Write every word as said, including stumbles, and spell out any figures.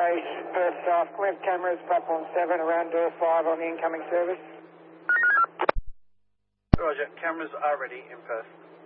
base, Perth South. Can we have cameras, platform seven, around door five on the incoming service? Roger, cameras are ready in Perth.